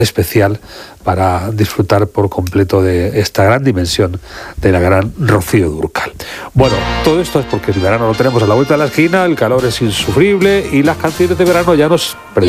especial para disfrutar por completo de esta gran dimensión de la gran Rocío Dúrcal. Bueno, todo esto es porque el verano lo tenemos a la vuelta de la esquina, el calor es insufrible y las canciones de verano ya nos